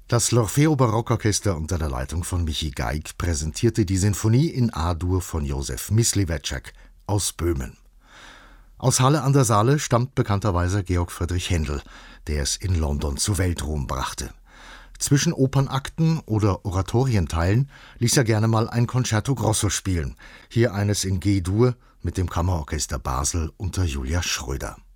Das L'Orfeo Barockorchester unter der Leitung von Michi Geig präsentierte die Sinfonie in A-Dur von Josef Mysliveček aus Böhmen. Aus Halle an der Saale stammt bekannterweise Georg Friedrich Händel, der es in London zu Weltruhm brachte. Zwischen Opernakten oder Oratorienteilen ließ er gerne mal ein Concerto Grosso spielen, hier eines in G-Dur mit dem Kammerorchester Basel unter Julia Schröder.